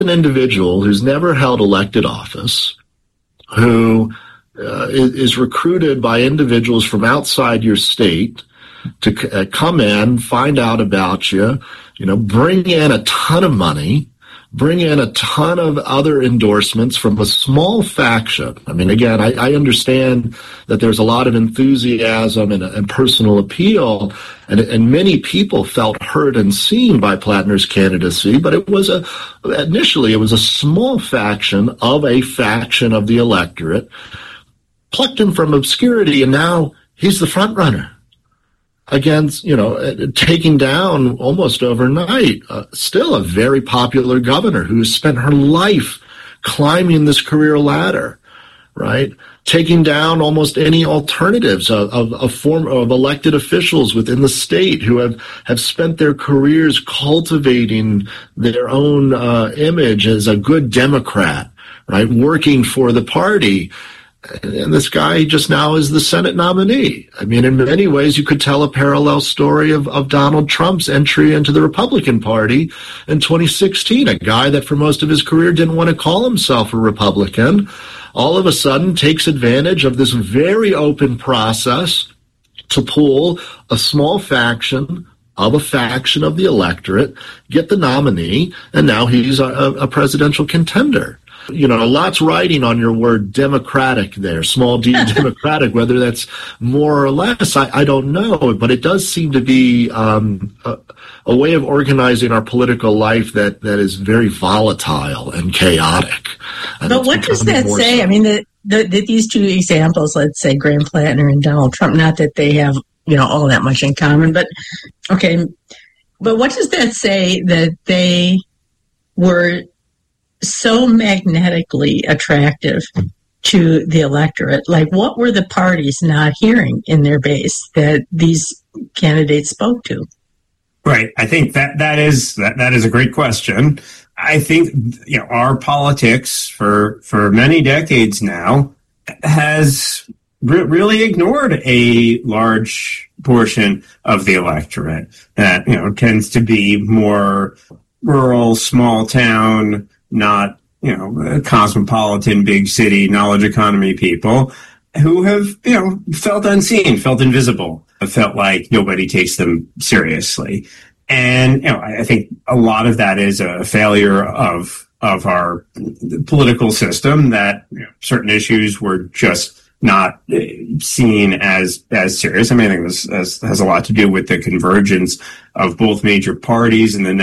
an individual who's never held elected office, who is recruited by individuals from outside your state to come in, find out about you, bring in a ton of money, bring in a ton of other endorsements from a small faction. I mean, again, I understand that there's a lot of enthusiasm and personal appeal, and many people felt heard and seen by Plattner's candidacy, but initially it was a small faction of the electorate, plucked him from obscurity, and now he's the front runner against, taking down almost overnight, still a very popular governor who has spent her life climbing this career ladder, right? Taking down almost any alternatives of elected officials within the state who have spent their careers cultivating their own image as a good Democrat, right? Working for the party. And this guy just now is the Senate nominee. I mean, in many ways, you could tell a parallel story of Donald Trump's entry into the Republican Party in 2016, a guy that for most of his career didn't want to call himself a Republican, all of a sudden takes advantage of this very open process to pull a small faction of the electorate, get the nominee, and now he's a presidential contender. Lots riding on your word democratic there, small d democratic, whether that's more or less, I don't know, but it does seem to be a way of organizing our political life that is very volatile and chaotic. But what does that say? So. I mean, these two examples, let's say Graham Plattner and Donald Trump, not that they have, all that much in common, but okay. But what does that say that they were so magnetically attractive to the electorate? Like, what were the parties not hearing in their base that these candidates spoke to? Right. I think that is a great question. I think our politics for many decades now has really ignored a large portion of the electorate that tends to be more rural, small town, not, cosmopolitan, big city, knowledge economy people who have, felt unseen, felt invisible, felt like nobody takes them seriously. And, I think a lot of that is a failure of our political system, that certain issues were just not seen as serious. I mean, I think this has a lot to do with the convergence of both major parties in the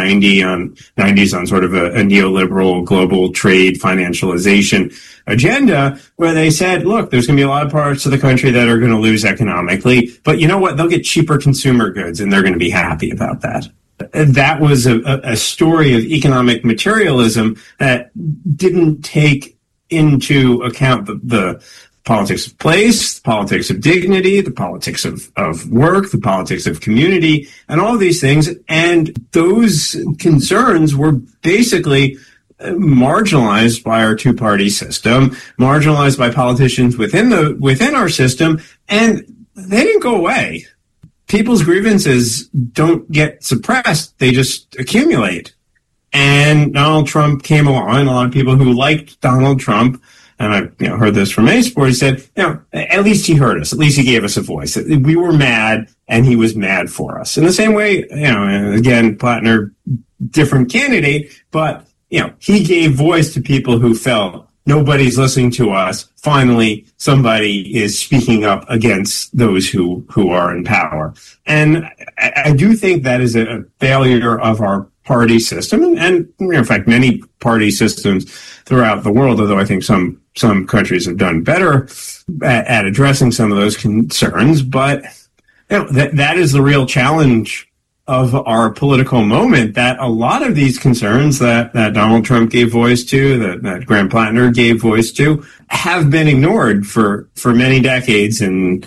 90s on sort of a neoliberal global trade financialization agenda, where they said, look, there's going to be a lot of parts of the country that are going to lose economically, but you know what? They'll get cheaper consumer goods, and they're going to be happy about that. That was a story of economic materialism that didn't take into account the politics of place, the politics of dignity, the politics of work, the politics of community, and all of these things. And those concerns were basically marginalized by our two-party system, marginalized by politicians within our system, and they didn't go away. People's grievances don't get suppressed, they just accumulate. And Donald Trump came along, a lot of people who liked Donald Trump, and I've heard this from many supporters, said, at least he heard us. At least he gave us a voice. We were mad, and he was mad for us. In the same way, again, Plattner, different candidate, but, he gave voice to people who felt nobody's listening to us. Finally, somebody is speaking up against those who are in power. And I do think that is a failure of our party system, and in fact, many party systems throughout the world, although I think some countries have done better at addressing some of those concerns. But that is the real challenge of our political moment, that a lot of these concerns that Donald Trump gave voice to, that Graham Plattner gave voice to, have been ignored for many decades. And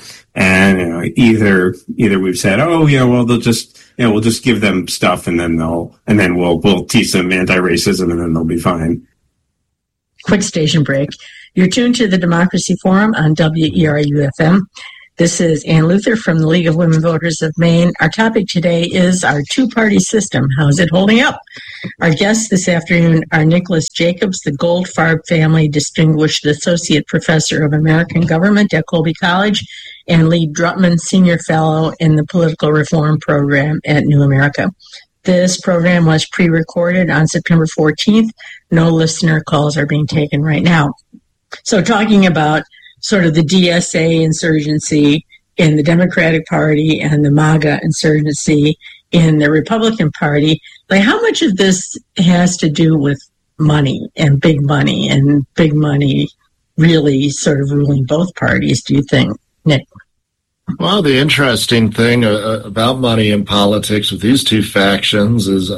either we've said, well, they'll just, we'll just give them stuff, and then we'll teach them anti-racism, and then they'll be fine. Quick station break. You're tuned to the Democracy Forum on WERU-FM. This is Ann Luther from the League of Women Voters of Maine. Our topic today is our two-party system. How is it holding up? Our guests this afternoon are Nicholas Jacobs, the Goldfarb Family Distinguished Associate Professor of American Government at Colby College, and Lee Drutman, Senior Fellow in the Political Reform Program at New America. This program was pre-recorded on September 14th. No listener calls are being taken right now. So talking about sort of the DSA insurgency in the Democratic Party and the MAGA insurgency in the Republican Party, like how much of this has to do with money and big money really sort of ruling both parties, do you think, Nick? Well, the interesting thing about money in politics with these two factions is,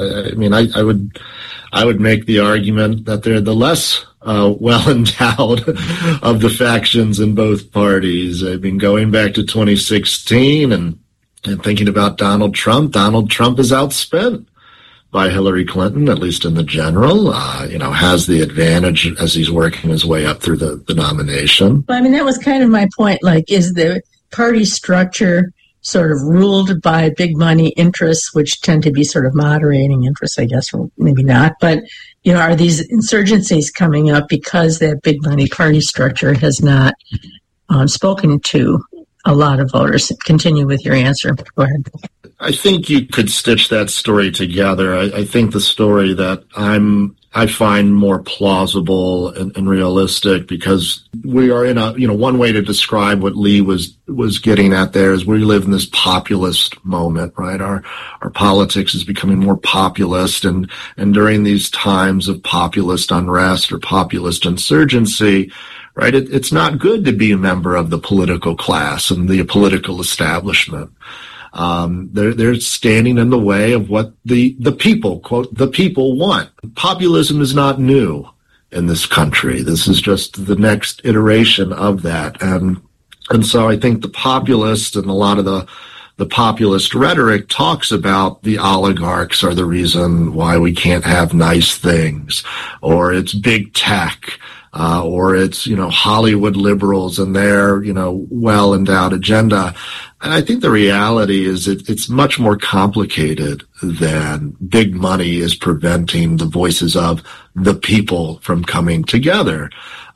I would make the argument that they're the less well endowed of the factions in both parties. I mean, going back to 2016 and thinking about Donald Trump is outspent by Hillary Clinton, at least in the general, has the advantage as he's working his way up through the nomination. Well, I mean, that was kind of my point. Like, is the party structure sort of ruled by big money interests, which tend to be sort of moderating interests, I guess, or maybe not. But, are these insurgencies coming up because that big money party structure has not spoken to a lot of voters? Continue with your answer. Go ahead. I think you could stitch that story together. I think the story that I find more plausible and realistic, because we are in one way to describe what Lee was getting at there is we live in this populist moment, right? Our politics is becoming more populist, and during these times of populist unrest or populist insurgency, right, it's not good to be a member of the political class and the political establishment. They're standing in the way of what the people, quote, the people want. Populism is not new in this country. This is just the next iteration of that. And so I think the populists and a lot of the populist rhetoric talks about the oligarchs are the reason why we can't have nice things, or it's big tech, or it's, Hollywood liberals and their, well-endowed agenda. And I think the reality is it's much more complicated than big money is preventing the voices of the people from coming together.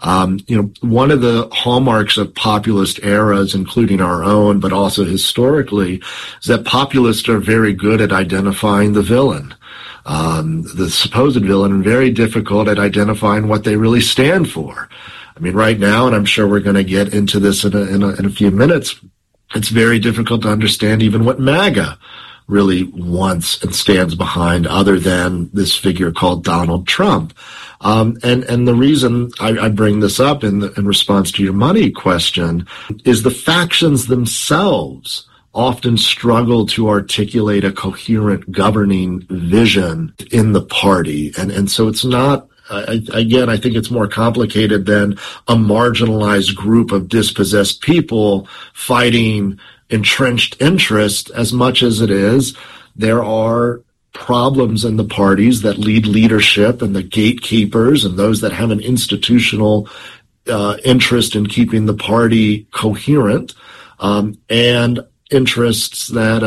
One of the hallmarks of populist eras, including our own, but also historically, is that populists are very good at identifying the villain. The supposed villain, and very difficult at identifying what they really stand for. I mean, right now, and I'm sure we're going to get into this in a few minutes, it's very difficult to understand even what MAGA really wants and stands behind, other than this figure called Donald Trump. And the reason I bring this up in response to your money question is the factions themselves often struggle to articulate a coherent governing vision in the party. And so it's not, I think it's more complicated than a marginalized group of dispossessed people fighting entrenched interest, as much as it is there are problems in the parties that lead leadership and the gatekeepers and those that have an institutional interest in keeping the party coherent, and interests that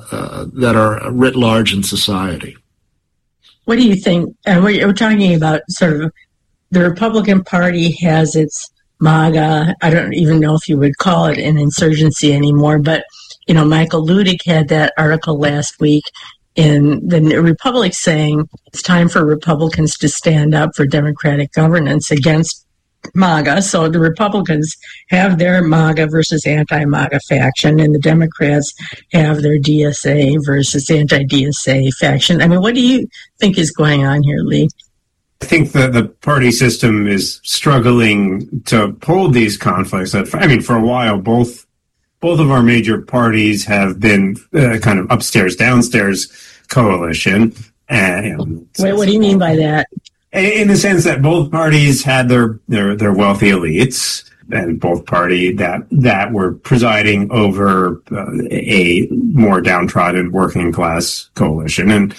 are writ large in society. What do you think? We're talking about sort of the Republican Party has its MAGA. I don't even know if you would call it an insurgency anymore, but, Michael Ludick had that article last week in the New Republic saying it's time for Republicans to stand up for democratic governance against MAGA. So the Republicans have their MAGA versus anti-MAGA faction, and the Democrats have their DSA versus anti-DSA faction. I mean, what do you think is going on here, Lee? I think the party system is struggling to hold these conflicts. For a while, both of our major parties have been kind of upstairs, downstairs coalition. Wait, what do you mean by that? In the sense that both parties had their wealthy elites, and both parties that were presiding over a more downtrodden working class coalition,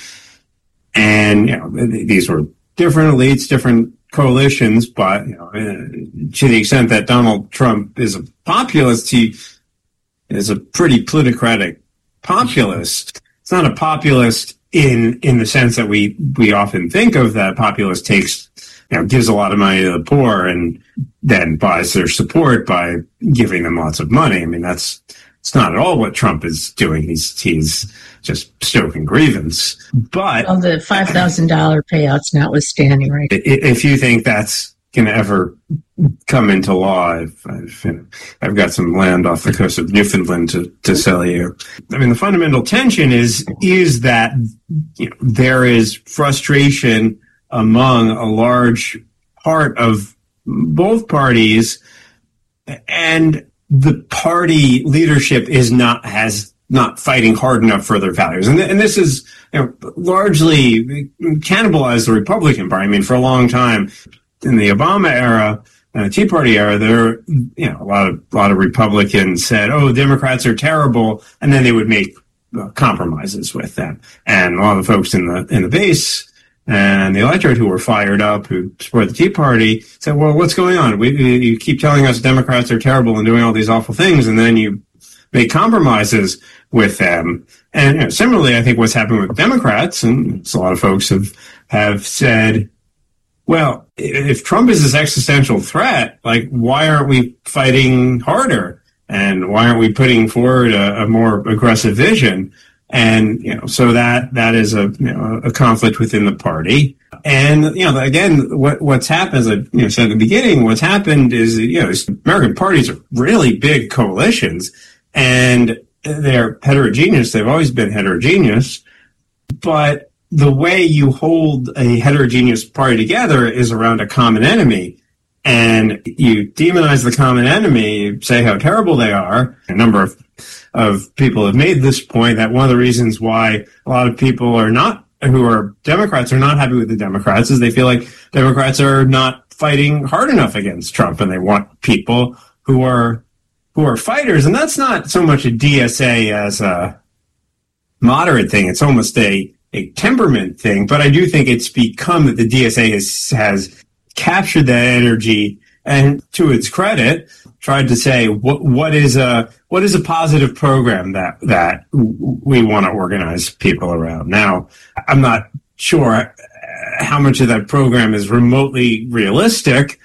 and these were different elites, different coalitions, but to the extent that Donald Trump is a populist, is a pretty plutocratic populist. It's not a populist in the sense that we often think of that. Populist takes, gives a lot of money to the poor and then buys their support by giving them lots of money. I mean, it's not at all what Trump is doing. He's just stoking grievance. But the $5,000 payouts notwithstanding, right? If you think that's going to ever come into law, I've got some land off the coast of Newfoundland to sell you. I mean, the fundamental tension is that there is frustration among a large part of both parties, and the party leadership has not fighting hard enough for their values. And this is largely cannibalized the Republican Party. I mean, for a long time in the Obama era and the Tea Party era, there, a lot of Republicans said, "Oh, Democrats are terrible," and then they would make compromises with them. And a lot of the folks in the base and the electorate who were fired up, who support the Tea Party, said, "Well, what's going on? You keep telling us Democrats are terrible and doing all these awful things, and then you make compromises with them." And similarly, I think what's happened with Democrats, and a lot of folks have said, well, if Trump is this existential threat, like, why aren't we fighting harder? And why aren't we putting forward a more aggressive vision? And, so that is a conflict within the party. And, again, what's happened, as I said at the beginning, what's happened is, American parties are really big coalitions, and they're heterogeneous. They've always been heterogeneous. But the way you hold a heterogeneous party together is around a common enemy. And you demonize the common enemy, say how terrible they are. A number of people have made this point, that one of the reasons why a lot of people who are Democrats are not happy with the Democrats is they feel like Democrats are not fighting hard enough against Trump, and they want people who are fighters. And that's not so much a DSA as a moderate thing. It's almost a temperament thing, but I do think it's become that the DSA has captured that energy, and to its credit, tried to say what is a positive program that we want to organize people around. Now, I'm not sure how much of that program is remotely realistic,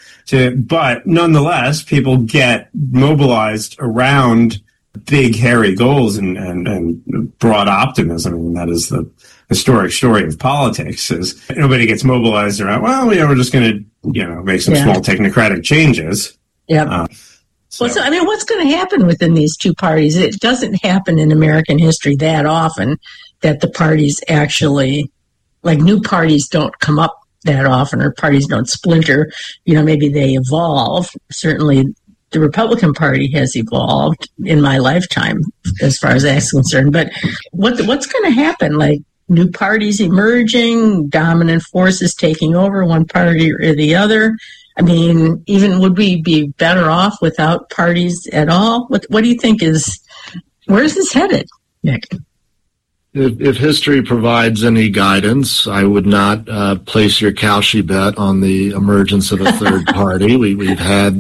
but nonetheless, people get mobilized around big, hairy goals and broad optimism. I mean, that is the historic story of politics, is nobody gets mobilized around, well, we're just going to, make some small technocratic changes. Yeah. So what's going to happen within these two parties? It doesn't happen in American history that often that the parties actually, like, new parties don't come up that often, or parties don't splinter. Maybe they evolve. Certainly the Republican Party has evolved in my lifetime, as far as that's concerned. But what's going to happen? Like, new parties emerging, dominant forces taking over one party or the other? I mean, even would we be better off without parties at all? What do you think where's this headed, Nick? If history provides any guidance, I would not place your Cauchy bet on the emergence of a third party. We've had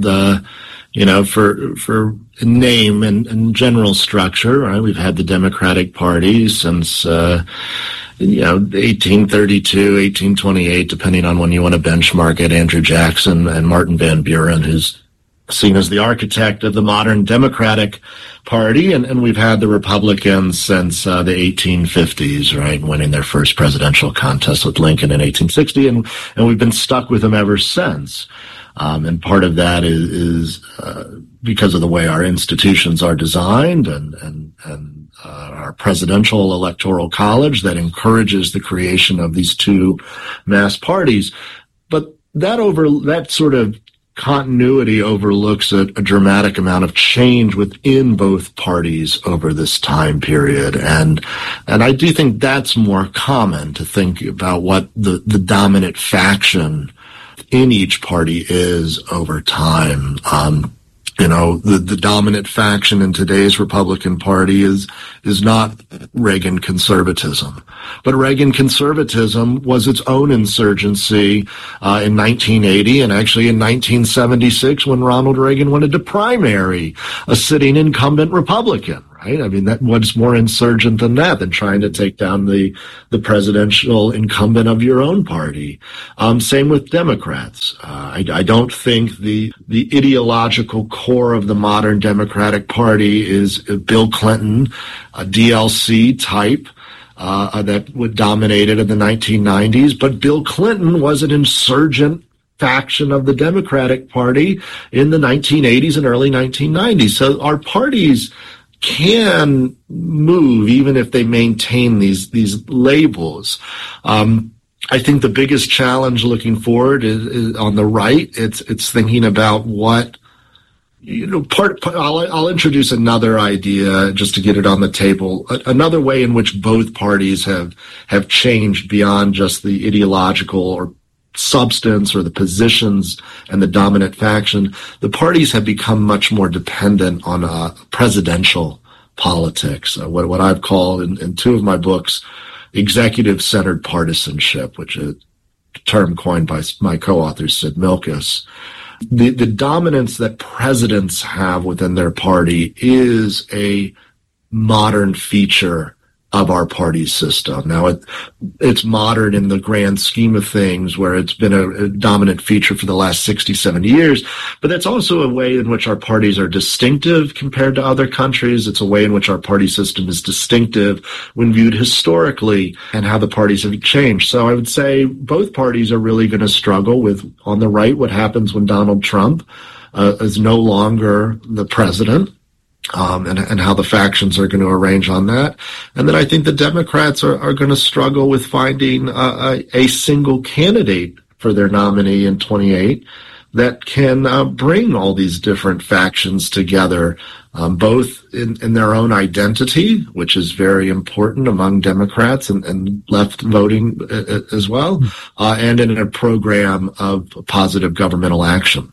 for name and general structure, right? We've had the Democratic Party since 1832, 1828, depending on when you want to benchmark it. Andrew Jackson and Martin Van Buren, who's seen as the architect of the modern Democratic Party, and we've had the Republicans since the 1850s, right, winning their first presidential contest with Lincoln in 1860, and we've been stuck with them ever since. And part of that is because of the way our institutions are designed and our presidential electoral college that encourages the creation of these two mass parties. But that sort of continuity overlooks a dramatic amount of change within both parties over this time period. And I do think that's more common, to think about what the dominant faction in each party is over time. The dominant faction in today's Republican Party is not Reagan conservatism. But Reagan conservatism was its own insurgency in 1980 and actually in 1976 when Ronald Reagan wanted to primary a sitting incumbent Republican. Right? I mean, that what's more insurgent than that, than trying to take down the presidential incumbent of your own party. Same with Democrats. I don't think the ideological core of the modern Democratic Party is Bill Clinton, a DLC type, that would dominate it in the 1990s. But Bill Clinton was an insurgent faction of the Democratic Party in the 1980s and early 1990s. So our parties can move even if they maintain these labels. I think the biggest challenge looking forward is on the right. It's thinking about what, I'll introduce another idea just to get it on the table. Another way in which both parties have changed beyond just the ideological or substance or the positions and the dominant faction. The parties have become much more dependent on presidential politics, what I've called in two of my books, executive-centered partisanship, which is a term coined by my co-author Sid Milkis. The dominance that presidents have within their party is a modern feature of our party system. Now, it's modern in the grand scheme of things, where it's been a dominant feature for the last 60, 70 years, but that's also a way in which our parties are distinctive compared to other countries. It's a way in which our party system is distinctive when viewed historically and how the parties have changed. So I would say both parties are really going to struggle with, on the right, what happens when Donald Trump is no longer the president. And how the factions are going to arrange on that. And then I think the Democrats are going to struggle with finding a single candidate for their nominee in 28 that can bring all these different factions together, both in their own identity, which is very important among Democrats and left voting as well, and in a program of positive governmental action.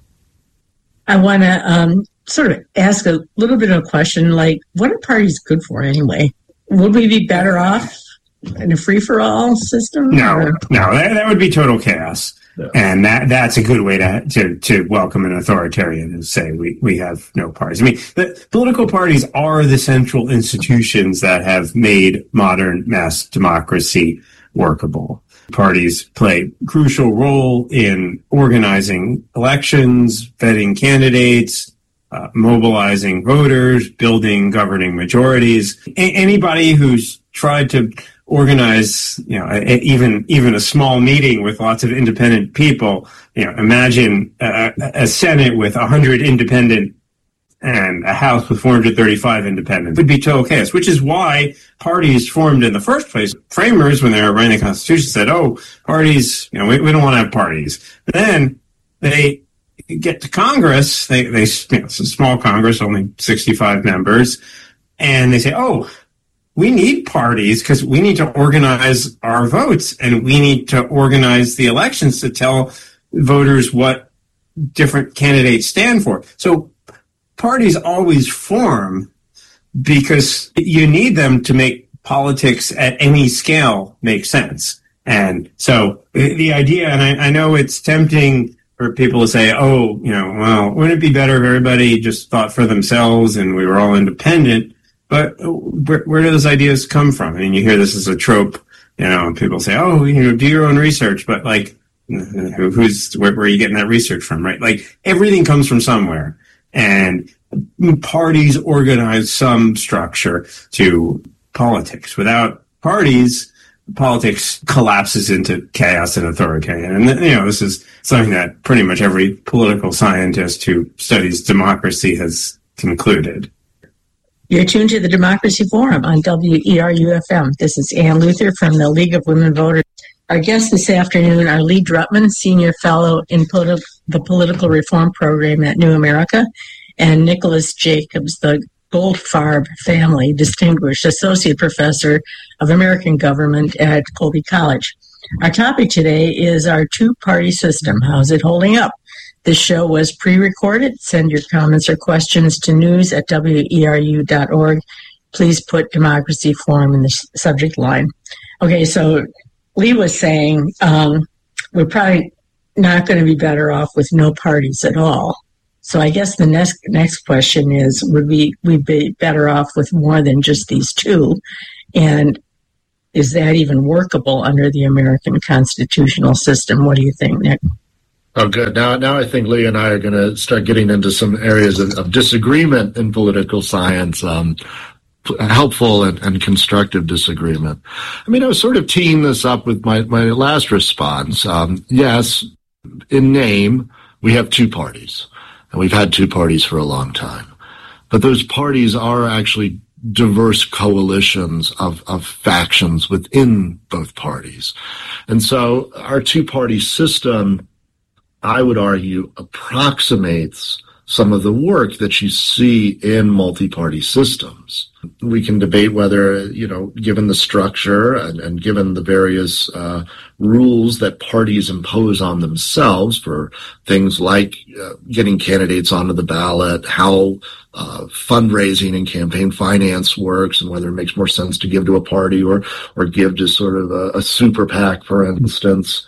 I want to sort of ask a little bit of a question, like, what are parties good for anyway? Would we be better off in a free-for-all system? No, that would be total chaos. Yeah. And that's a good way to welcome an authoritarian and say we have no parties. I mean, the political parties are the central institutions that have made modern mass democracy workable. Parties play a crucial role in organizing elections, vetting candidates, mobilizing voters, building governing majorities. Anybody who's tried to organize, even a small meeting with lots of independent people, imagine a Senate with 100 independent and a House with 435 independents. It would be total chaos, which is why parties formed in the first place. Framers, when they were writing the Constitution, said, parties, we don't want to have parties. But then they get to Congress, it's a small Congress, only 65 members, and they say, we need parties because we need to organize our votes and we need to organize the elections to tell voters what different candidates stand for. So parties always form because you need them to make politics at any scale make sense. And so the idea, and I know it's tempting for people to say, wouldn't it be better if everybody just thought for themselves and we were all independent? But where do those ideas come from? I mean, you hear this as a trope, and people say, do your own research. But where are you getting that research from, right? Like, everything comes from somewhere. And parties organize some structure to politics. Without parties, politics collapses into chaos and authoritarian. And, this is something that pretty much every political scientist who studies democracy has concluded. You're tuned to the Democracy Forum on WERU-FM. This is Ann Luther from the League of Women Voters. Our guests this afternoon are Lee Drutman, Senior Fellow in the Political Reform Program at New America, and Nicholas Jacobs, the Goldfarb family, Distinguished Associate Professor of American Government at Colby College. Our topic today is our two-party system. How is it holding up? This show was pre-recorded. Send your comments or questions to news@weru.org. Please put Democracy Forum in the subject line. Okay, so Lee was saying we're probably not going to be better off with no parties at all. So I guess the next question is, would we be better off with more than just these two? And is that even workable under the American constitutional system? What do you think, Nick? Oh, good. Now I think Lee and I are going to start getting into some areas of disagreement in political science, helpful and constructive disagreement. I mean, I was sort of teeing this up with my last response. Yes, in name, we have two parties, and we've had two parties for a long time. But those parties are actually diverse coalitions of factions within both parties. And so our two-party system, I would argue, approximates some of the work that you see in multi-party systems. We can debate whether, given the structure and given the various rules that parties impose on themselves for things like getting candidates onto the ballot, how fundraising and campaign finance works, and whether it makes more sense to give to a party or give to sort of a super PAC, for instance.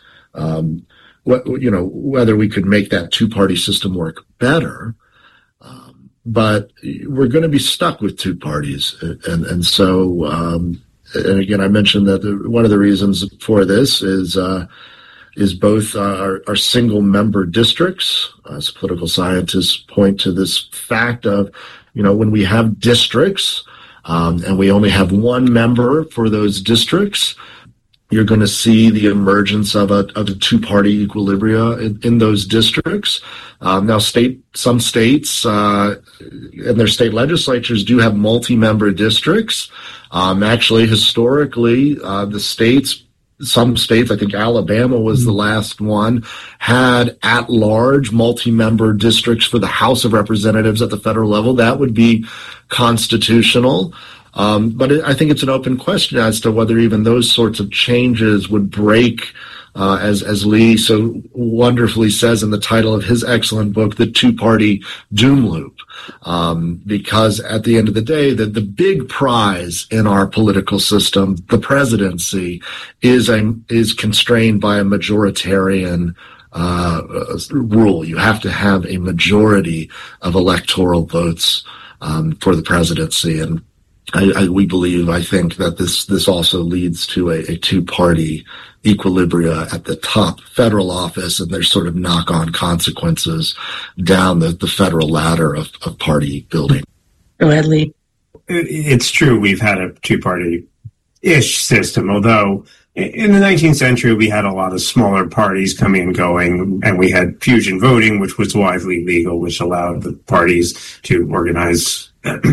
Whether we could make that two-party system work better, but we're going to be stuck with two parties. And so, and again, I mentioned that one of the reasons for this is both our single-member districts. As political scientists point to this fact of, when we have districts, and we only have one member for those districts, you're going to see the emergence of a two-party equilibria in those districts. Now, some states and their state legislatures do have multi-member districts. Actually, historically, some states, I think Alabama was the last one, had at-large multi-member districts for the House of Representatives at the federal level. That would be constitutional. But I think it's an open question as to whether even those sorts of changes would break, as Lee so wonderfully says in the title of his excellent book, The Two-Party Doom Loop. Because at the end of the day, the big prize in our political system, the presidency, is constrained by a majoritarian rule. You have to have a majority of electoral votes for the presidency, and we believe, I think, that this also leads to a two-party equilibria at the top federal office, and there's sort of knock-on consequences down the federal ladder of party building. Go ahead, Lee. It's true we've had a two-party-ish system, although in the 19th century we had a lot of smaller parties coming and going, and we had fusion voting, which was widely legal, which allowed the parties to organize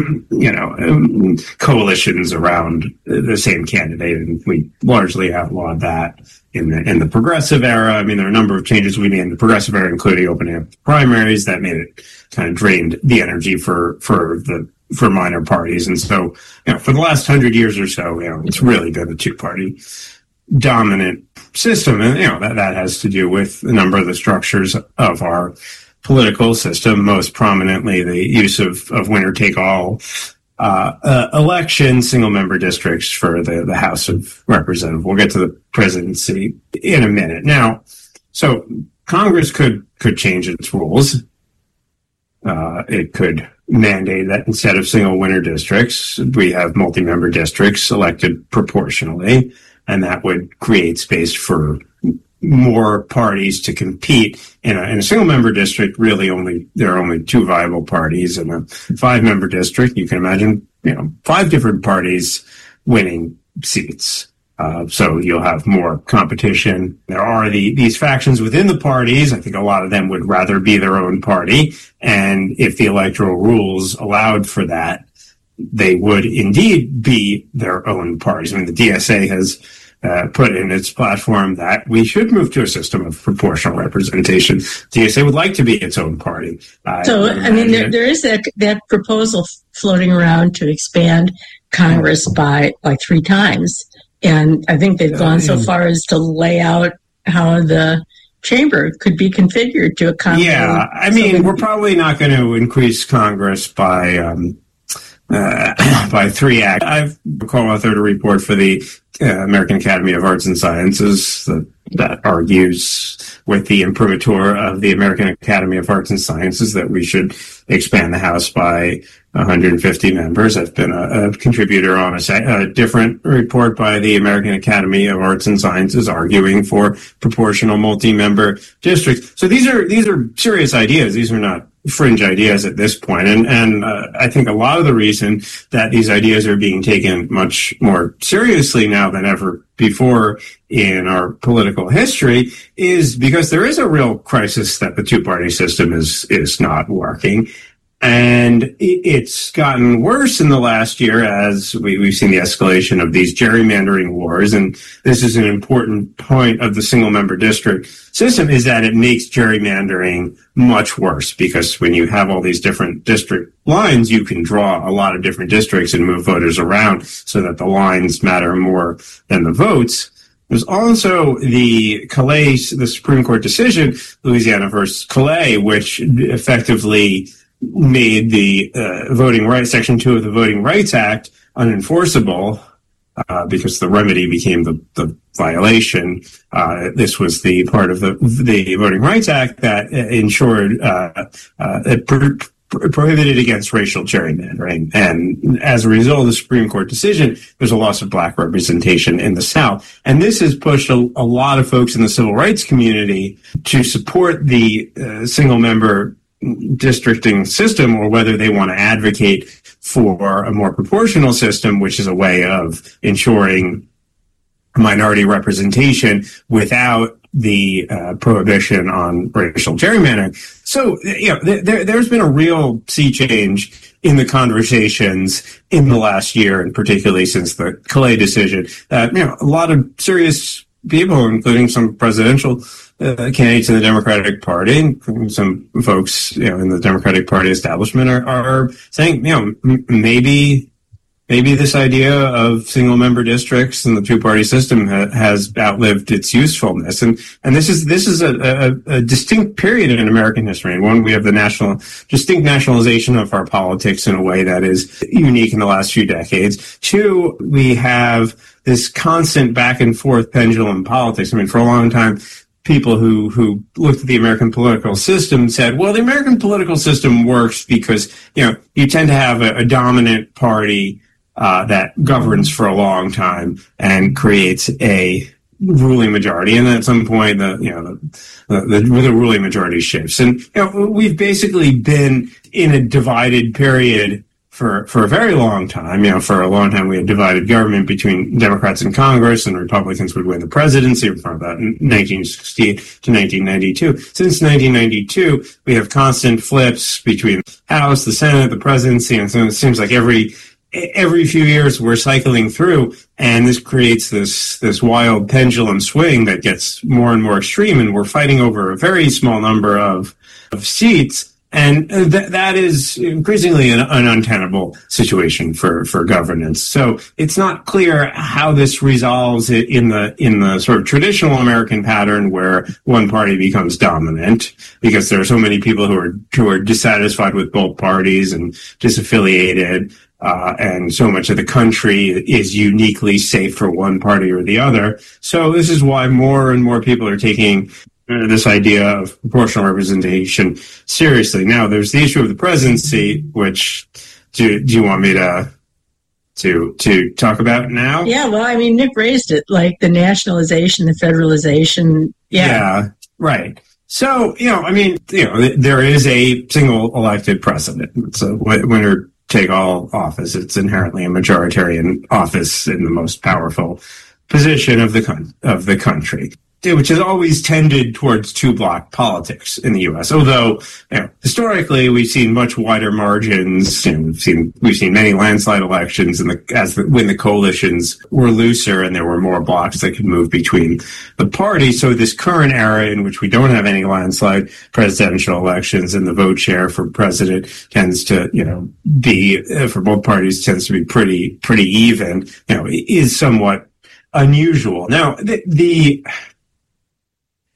coalitions around the same candidate, and we largely outlawed that in the progressive era. I mean, there are a number of changes we made in the progressive era, including opening up primaries that made it kind of drained the energy for minor parties. And so, for the last 100 years or so, it's really been a two-party dominant system, and that has to do with a number of the structures of our political system, most prominently the use of winner-take-all elections, single-member districts for the House of Representatives. We'll get to the presidency in a minute. Now, so Congress could change its rules. It could mandate that instead of single winner districts, we have multi-member districts elected proportionally, and that would create space for more parties to compete. In a single-member district, really there are only two viable parties. In a 5-member district, you can imagine, 5 different parties winning seats. So you'll have more competition. There are these factions within the parties. I think a lot of them would rather be their own party. And if the electoral rules allowed for that, they would indeed be their own parties. I mean, the DSA has put in its platform that we should move to a system of proportional representation. DSA would like to be its own party. There is that proposal floating around to expand Congress by like 3 times. And I think they've gone so far as to lay out how the chamber could be configured to accommodate. Yeah, I mean, we're probably not going to increase Congress by 3 acts. I've co-authored a report for the American Academy of Arts and Sciences that argues with the imprimatur of the American Academy of Arts and Sciences that we should expand the House by 150 members. I've been a contributor on a different report by the American Academy of Arts and Sciences arguing for proportional multi-member districts. So these are serious ideas. These are not fringe ideas at this point. And I think a lot of the reason that these ideas are being taken much more seriously now than ever before in our political history is because there is a real crisis that the two-party system is not working. And it's gotten worse in the last year as we've seen the escalation of these gerrymandering wars. And this is an important point of the single member district system, is that it makes gerrymandering much worse, because when you have all these different district lines, you can draw a lot of different districts and move voters around so that the lines matter more than the votes. There's also the Supreme Court decision, Louisiana versus Calais, which effectively made the voting rights, Section 2 of the Voting Rights Act, unenforceable because the remedy became the violation. This was the part of the Voting Rights Act that ensured prohibited against racial gerrymandering. And as a result of the Supreme Court decision, there's a loss of black representation in the South. And this has pushed a lot of folks in the civil rights community to support the single-member districting system, or whether they want to advocate for a more proportional system, which is a way of ensuring minority representation without the prohibition on racial gerrymandering. So, there's been a real sea change in the conversations in the last year, and particularly since the Calais decision. A lot of serious people, including some presidential candidates in the Democratic Party, including some folks, in the Democratic Party establishment, are saying, maybe this idea of single-member districts and the two-party system has outlived its usefulness, and this is a distinct period in American history. And one, we have the distinct nationalization of our politics in a way that is unique in the last few decades. Two, we have this constant back and forth pendulum politics. I mean, for a long time, people who looked at the American political system said, well, the American political system works because, you tend to have a dominant party that governs for a long time and creates a ruling majority. And then at some point, the ruling majority shifts. And, we've basically been in a divided period for a very long time. For a long time, we had divided government between Democrats in Congress, and Republicans would win the presidency from about 1968 to 1992. Since 1992, we have constant flips between the House, the Senate, the presidency, and so it seems like every few years we're cycling through, and this creates this wild pendulum swing that gets more and more extreme, and we're fighting over a very small number of seats. And that is increasingly an untenable situation for governance. So it's not clear how this resolves it in the sort of traditional American pattern where one party becomes dominant, because there are so many people who are dissatisfied with both parties and disaffiliated. And so much of the country is uniquely safe for one party or the other. So this is why more and more people are taking this idea of proportional representation seriously. Now, there's the issue of the presidency, which do you want me to talk about now? Yeah, well, I mean, Nick raised it, like the nationalization, the federalization. Yeah, right. So, there is a single elected president. It's a winner-take-all office. It's inherently a majoritarian office in the most powerful position of the country, which has always tended towards two-block politics in the U.S. Although, historically, we've seen much wider margins. We've seen many landslide elections when the coalitions were looser and there were more blocks that could move between the parties. So this current era in which we don't have any landslide presidential elections and the vote share for president tends to, be for both parties tends to be pretty even. Is somewhat unusual. Now,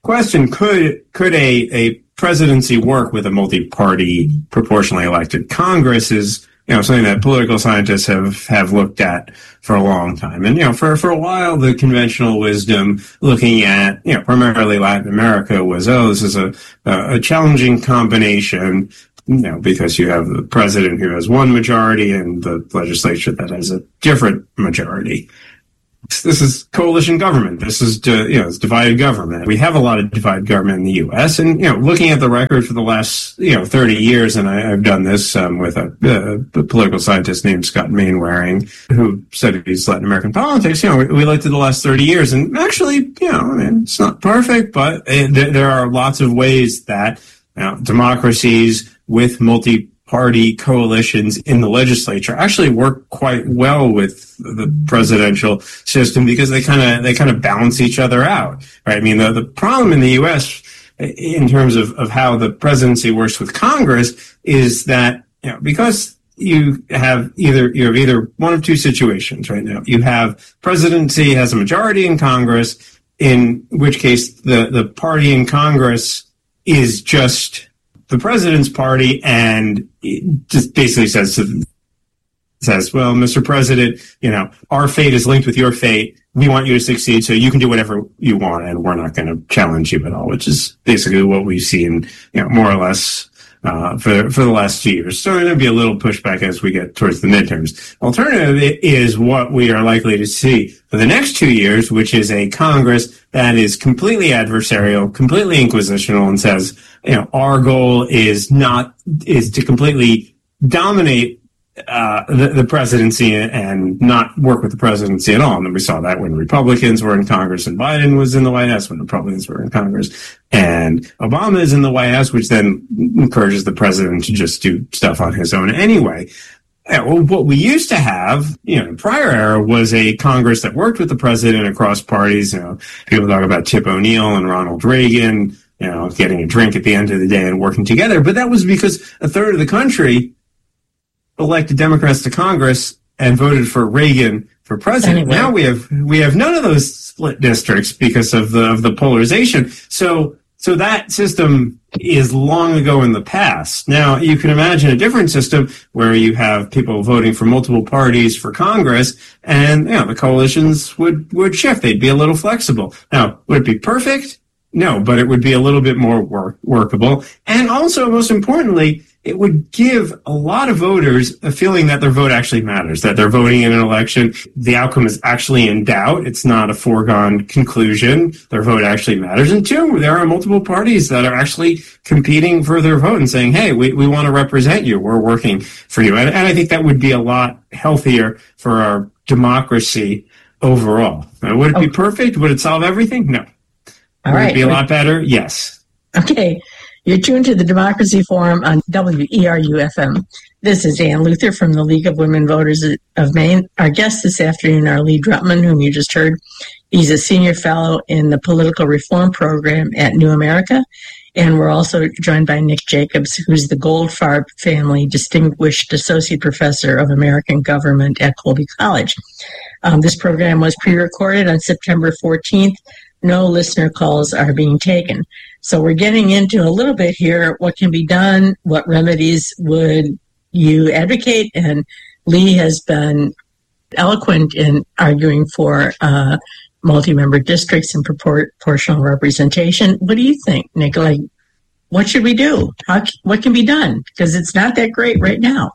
question, could a presidency work with a multi-party proportionally elected Congress is, something that political scientists have looked at for a long time. And, for a while, the conventional wisdom looking at, primarily Latin America was, this is a challenging combination, because you have the president who has one majority and the legislature that has a different majority. This is coalition government. This is, it's divided government. We have a lot of divided government in the U.S. And, looking at the record for the last, 30 years, and I've done this with a political scientist named Scott Mainwaring, who studies Latin American politics. We looked at the last 30 years, and actually, it's not perfect, but there are lots of ways that democracies with multi-party coalitions in the legislature actually work quite well with the presidential system because they kind of balance each other out, right? I mean, the problem in the U.S. in terms of how the presidency works with Congress is that, because you have either one of two situations right now. You have presidency has a majority in Congress, in which case the party in Congress is just the president's party, and it just basically says, well, Mr. President, our fate is linked with your fate. We want you to succeed, so you can do whatever you want, and we're not going to challenge you at all, which is basically what we've seen, more or less, for the last 2 years. So there'll be a little pushback as we get towards the midterms. Alternative is what we are likely to see for the next 2 years, which is a Congress that is completely adversarial, completely inquisitional, and says, our goal is to completely dominate the presidency and not work with the presidency at all. And then we saw that when Republicans were in Congress and Biden was in the White House, when Republicans were in Congress and Obama is in the White House, which then encourages the president to just do stuff on his own anyway. What we used to have, in the prior era was a Congress that worked with the president across parties. People talk about Tip O'Neill and Ronald Reagan, getting a drink at the end of the day and working together. But that was because a third of the country elected Democrats to Congress and voted for Reagan for president. Anyway. Now we have none of those split districts because of the polarization. So that system is long ago in the past. Now you can imagine a different system where you have people voting for multiple parties for Congress, and the coalitions would shift. They'd be a little flexible. Now, would it be perfect? No, but it would be a little bit more workable. And also, most importantly, it would give a lot of voters a feeling that their vote actually matters, that they're voting in an election. The outcome is actually in doubt. It's not a foregone conclusion. Their vote actually matters. And two, there are multiple parties that are actually competing for their vote and saying, hey, we want to represent you. We're working for you. And I think that would be a lot healthier for our democracy overall. Now, would it be perfect? Would it solve everything? No. Would it be a lot better? Yes. Okay. You're tuned to the Democracy Forum on WERU-FM. This is Ann Luther from the League of Women Voters of Maine. Our guest this afternoon are Lee Drutman, whom you just heard. He's a senior fellow in the Political Reform Program at New America. And we're also joined by Nick Jacobs, who's the Goldfarb Family Distinguished Associate Professor of American Government at Colby College. This program was pre-recorded on September 14th. No listener calls are being taken. So we're getting into a little bit here, what can be done, what remedies would you advocate? And Lee has been eloquent in arguing for multi-member districts and proportional representation. What do you think, Nick? What should we do? What can be done? Because it's not that great right now.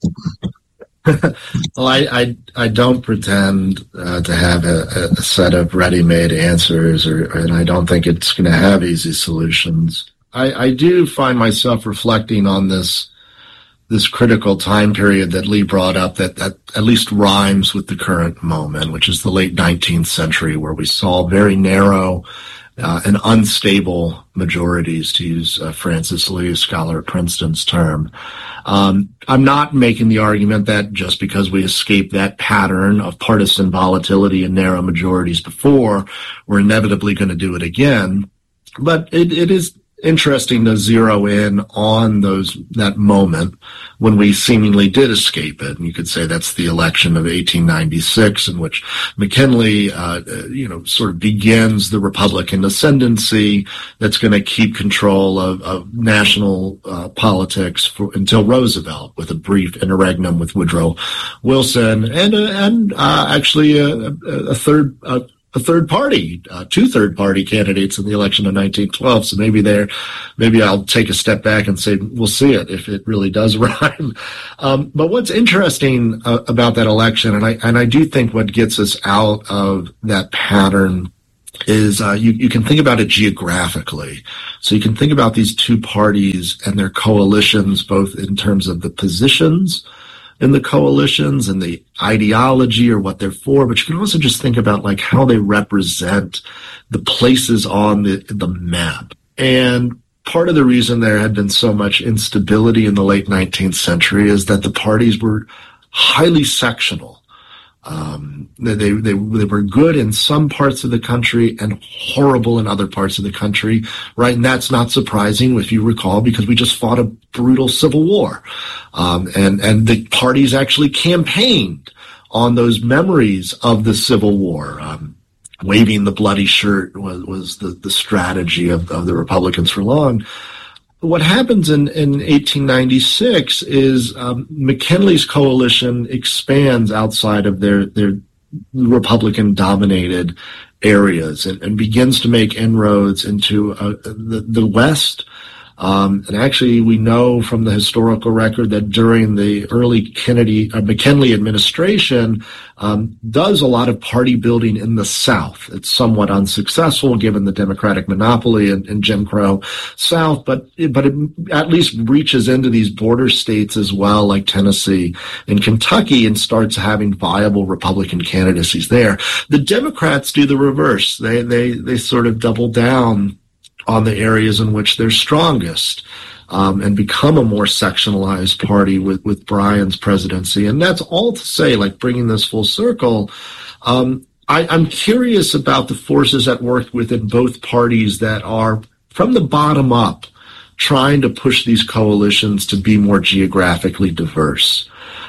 Well, I don't pretend to have a set of ready-made answers, and I don't think it's going to have easy solutions. I do find myself reflecting on this critical time period that Lee brought up that at least rhymes with the current moment, which is the late 19th century, where we saw very narrow and unstable majorities, to use Francis Lee, a scholar at Princeton's term. I'm not making the argument that just because we escaped that pattern of partisan volatility and narrow majorities before, we're inevitably going to do it again. But it interesting to zero in on that moment when we seemingly did escape it. And you could say that's the election of 1896, in which McKinley, sort of begins the Republican ascendancy that's going to keep control of national politics until Roosevelt, with a brief interregnum with Woodrow Wilson and actually a third party, two third party candidates in the election of 1912. So maybe I'll take a step back and say we'll see it if it really does rhyme. But what's interesting about that election, and I do think what gets us out of that pattern is you can think about it geographically. So you can think about these two parties and their coalitions, both in terms of the positions in the coalitions and the ideology or what they're for, but you can also just think about like how they represent the places on the map. And part of the reason there had been so much instability in the late 19th century is that the parties were highly sectional. They were good in some parts of the country and horrible in other parts of the country, right? And that's not surprising, if you recall, because we just fought a brutal civil war. And the parties actually campaigned on those memories of the Civil War. Waving the bloody shirt was the strategy of the Republicans for long. What happens in 1896 is McKinley's coalition expands outside of their Republican-dominated areas and begins to make inroads into the West. And actually, we know from the historical record that during the early McKinley administration, does a lot of party building in the South. It's somewhat unsuccessful given the Democratic monopoly in Jim Crow South, but it at least reaches into these border states as well, like Tennessee and Kentucky, and starts having viable Republican candidacies there. The Democrats do the reverse. They sort of double down on the areas in which they're strongest, and become a more sectionalized party with Bryan's presidency. And that's all to say, like, bringing this full circle, I'm curious about the forces at work within both parties that are, from the bottom up, trying to push these coalitions to be more geographically diverse.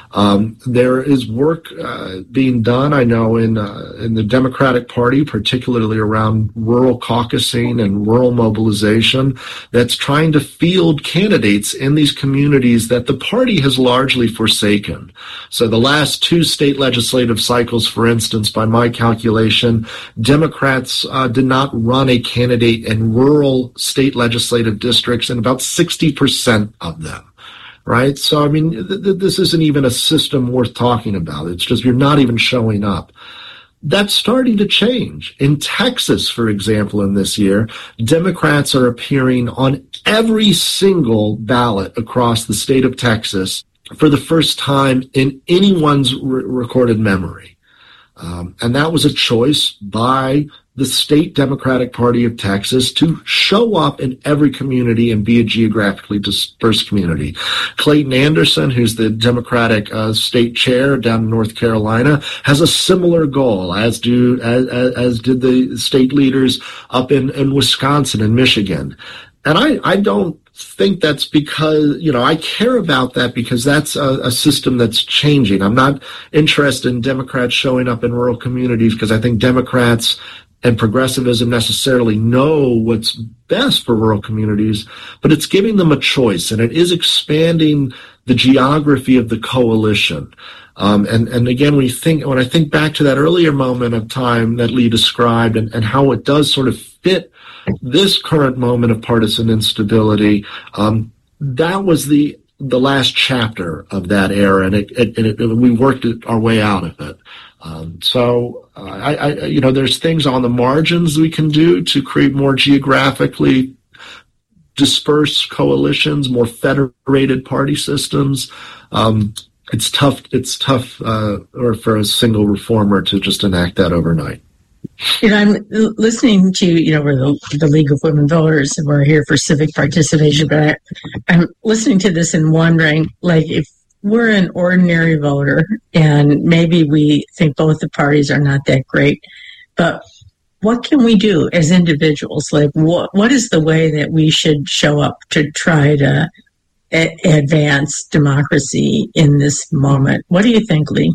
There is work being done, I know, in the Democratic Party, particularly around rural caucusing and rural mobilization, that's trying to field candidates in these communities that the party has largely forsaken. So the last two state legislative cycles, for instance, by my calculation, Democrats did not run a candidate in rural state legislative districts in about 60% of them. Right? So, I mean, this isn't even a system worth talking about. It's just you're not even showing up. That's starting to change. In Texas, for example, in this year, Democrats are appearing on every single ballot across the state of Texas for the first time in anyone's recorded memory. And that was a choice by the state Democratic Party of Texas to show up in every community and be a geographically dispersed community. Clayton Anderson, who's the Democratic state chair down in North Carolina, has a similar goal, as did the state leaders up in Wisconsin and Michigan. And I don't think that's because, I care about that because that's a system that's changing. I'm not interested in Democrats showing up in rural communities because I think Democrats and progressivism necessarily know what's best for rural communities, but it's giving them a choice, and it is expanding the geography of the coalition. And again, when I think back to that earlier moment of time that Lee described and how it does sort of fit this current moment of partisan instability, that was the last chapter of that era, and we worked our way out of it. So there's things on the margins we can do to create more geographically dispersed coalitions, more federated party systems. It's tough for a single reformer to just enact that overnight. I'm listening to, we're the League of Women Voters, and we're here for civic participation, but I'm listening to this and wondering, like, if we're an ordinary voter and maybe we think both the parties are not that great, but what can we do as individuals? Like, what is the way that we should show up to try to advance democracy in this moment? What do you think, Lee?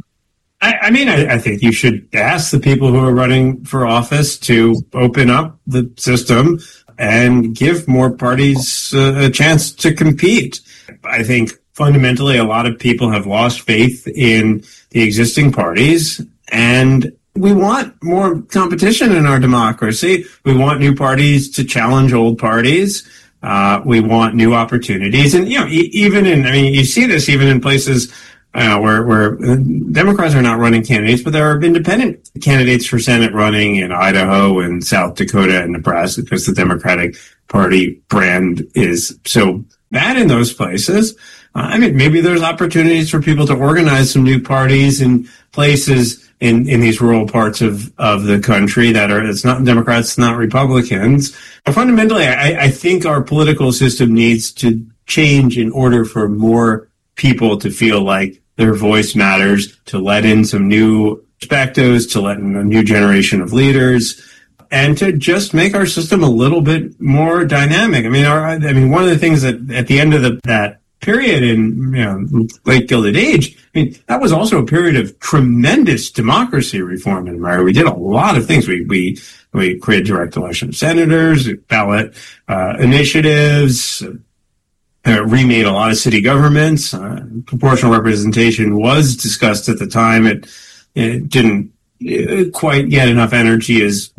I think you should ask the people who are running for office to open up the system and give more parties a chance to compete. I think fundamentally a lot of people have lost faith in the existing parties, and we want more competition in our democracy. We want new parties to challenge old parties. We want new opportunities. And, you see this even in places where Democrats are not running candidates, but there are independent candidates for Senate running in Idaho and South Dakota and Nebraska because the Democratic Party brand is so bad in those places. Maybe there's opportunities for people to organize some new parties in places in these rural parts of the country it's not Democrats, not Republicans. But fundamentally, I think our political system needs to change in order for more people to feel like their voice matters, to let in some new perspectives, to let in a new generation of leaders, and to just make our system a little bit more dynamic. One of the things that at the end of that period in late Gilded Age, that was also a period of tremendous democracy reform in America. We did a lot of things. We created direct election of senators, ballot initiatives, remade a lot of city governments. Proportional representation was discussed at the time. It didn't quite get enough energy as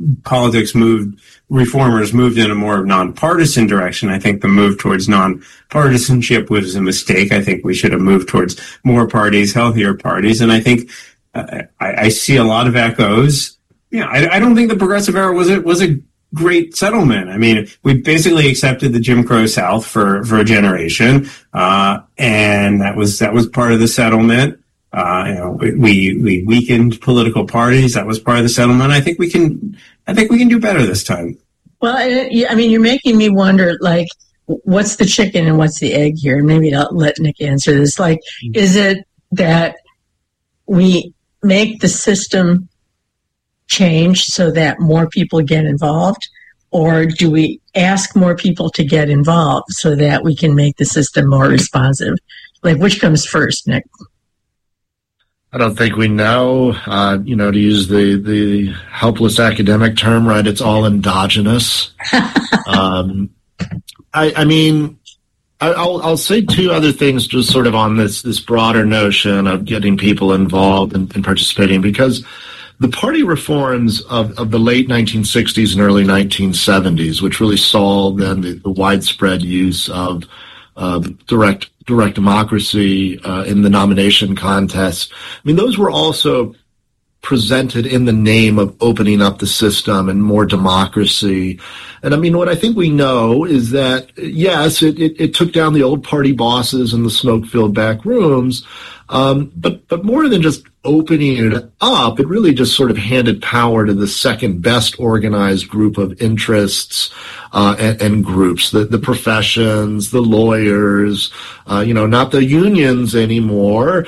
reformers moved in a more nonpartisan direction. I think the move towards nonpartisanship was a mistake. I think we should have moved towards more parties, healthier parties. And I think I see a lot of echoes. I don't think the Progressive era was a great settlement. We basically accepted the Jim Crow South for a generation, and that was part of the settlement. We weakened political parties. That was part of the settlement. I think we can do better this time. Well, you're making me wonder, like, what's the chicken and what's the egg here? Maybe I'll let Nick answer this. Like, is it that we make the system change so that more people get involved, or do we ask more people to get involved so that we can make the system more responsive? Like, which comes first, Nick? I don't think we know. To use the helpless academic term, right? It's all endogenous. I'll say two other things just sort of on this broader notion of getting people involved and participating, because the party reforms of the late 1960s and early 1970s, which really saw then the widespread use of direct democracy in the nomination contest. Those were also presented in the name of opening up the system and more democracy. And what I think we know is that, yes, it took down the old party bosses in the smoke-filled back rooms, but more than just opening it up, it really just sort of handed power to the second best organized group of interests and groups, the professions, the lawyers, not the unions anymore,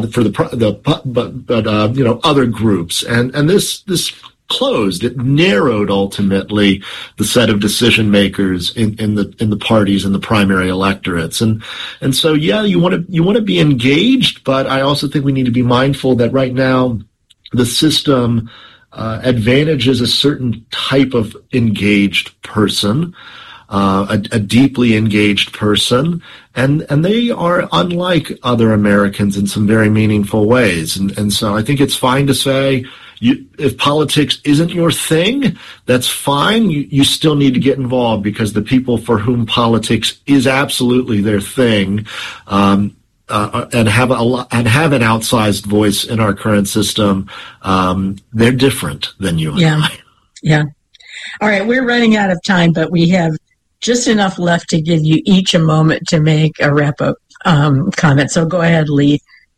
but other groups, and this closed. It narrowed ultimately the set of decision makers in the parties and the primary electorates, and so you want to be engaged, but I also think we need to be mindful that right now the system advantages a certain type of engaged person, a deeply engaged person, and they are unlike other Americans in some very meaningful ways, and so I think it's fine to say, if politics isn't your thing, that's fine. You still need to get involved, because the people for whom politics is absolutely their thing, and have an outsized voice in our current system, they're different than you and I. Yeah. All right, we're running out of time, but we have just enough left to give you each a moment to make a wrap-up comment. So go ahead, Lee.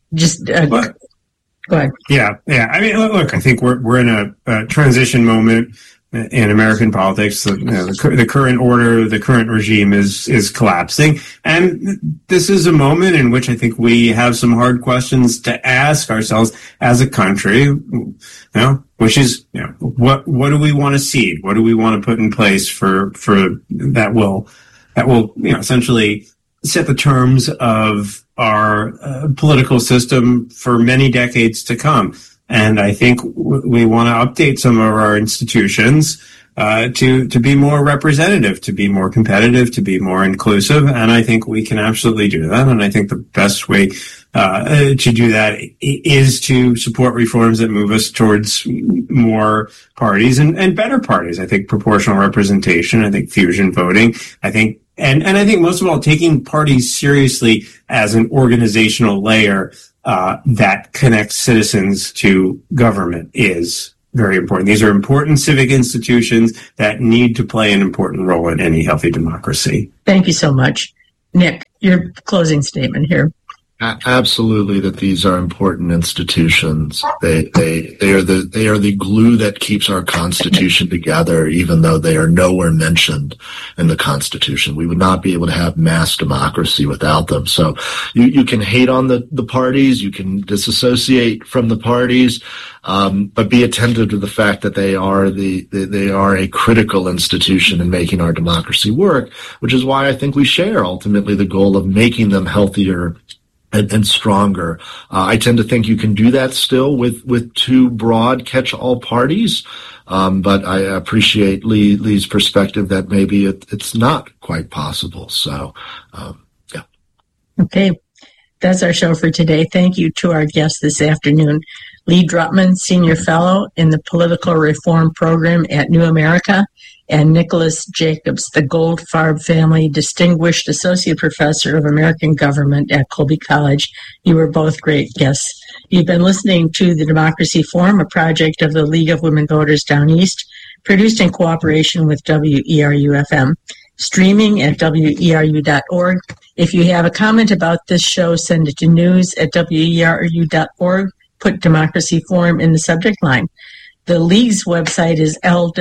Go ahead. Yeah. Look, I think we're in a transition moment in American politics. The current order, the current regime is collapsing, and this is a moment in which I think we have some hard questions to ask ourselves as a country. which is, what do we want to seed? What do we want to put in place for that will essentially set the terms of our political system for many decades to come. And I think we want to update some of our institutions to be more representative, to be more competitive, to be more inclusive. And I think we can absolutely do that. And I think the best way to do that is to support reforms that move us towards more parties and better parties. I think proportional representation, I think fusion voting, I think most of all, taking parties seriously as an organizational layer that connects citizens to government is very important. These are important civic institutions that need to play an important role in any healthy democracy. Thank you so much. Nick, your closing statement here. Absolutely, that these are important institutions. They are the glue that keeps our Constitution together, even though they are nowhere mentioned in the Constitution. We would not be able to have mass democracy without them. So you can hate on the parties, you can disassociate from the parties, but be attentive to the fact that they are a critical institution in making our democracy work, which is why I think we share ultimately the goal of making them healthier and stronger. I tend to think you can do that still with two broad catch-all parties, but I appreciate Lee's perspective that maybe it's not quite possible. So, yeah. Okay, that's our show for today. Thank you to our guest this afternoon, Lee Drutman, Senior Fellow in the Political Reform Program at New America, and Nicholas Jacobs, the Goldfarb Family Distinguished Associate Professor of American Government at Colby College. You were both great guests. You've been listening to the Democracy Forum, a project of the League of Women Voters Down East, produced in cooperation with WERU-FM, streaming at WERU.org. If you have a comment about this show, send it to news@WERU.org. Put Democracy Forum in the subject line. The League's website is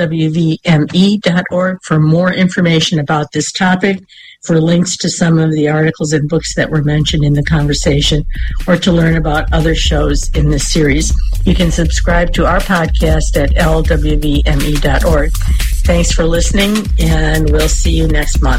lwvme.org for more information about this topic, for links to some of the articles and books that were mentioned in the conversation, or to learn about other shows in this series. You can subscribe to our podcast at lwvme.org. Thanks for listening, and we'll see you next month.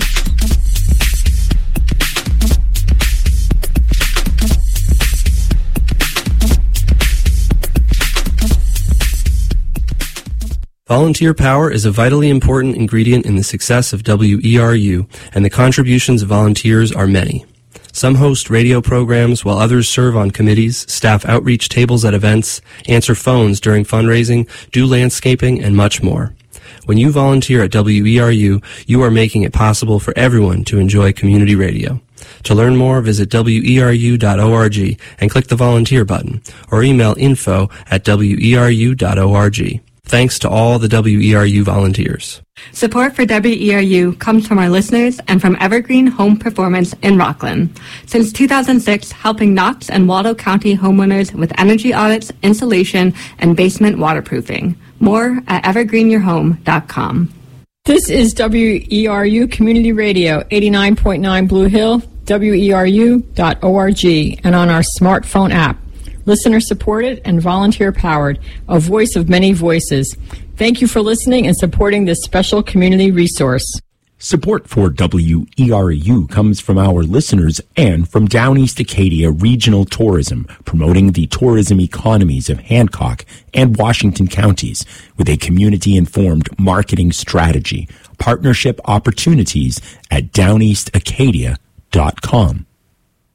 Volunteer power is a vitally important ingredient in the success of WERU, and the contributions of volunteers are many. Some host radio programs, while others serve on committees, staff outreach tables at events, answer phones during fundraising, do landscaping, and much more. When you volunteer at WERU, you are making it possible for everyone to enjoy community radio. To learn more, visit WERU.org and click the volunteer button, or email info@WERU.org. Thanks to all the WERU volunteers. Support for WERU comes from our listeners and from Evergreen Home Performance in Rockland. Since 2006, helping Knox and Waldo County homeowners with energy audits, insulation, and basement waterproofing. More at evergreenyourhome.com. This is WERU Community Radio, 89.9 Blue Hill, WERU.org, and on our smartphone app. Listener supported and volunteer powered, a voice of many voices. Thank you for listening and supporting this special community resource. Support for WERU comes from our listeners and from Down East Acadia Regional Tourism, promoting the tourism economies of Hancock and Washington counties with a community-informed marketing strategy. Partnership opportunities at downeastacadia.com.